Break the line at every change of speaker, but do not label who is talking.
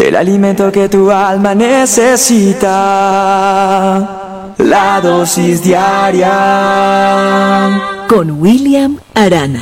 el alimento que tu alma necesita, la dosis diaria.
Con William Arana.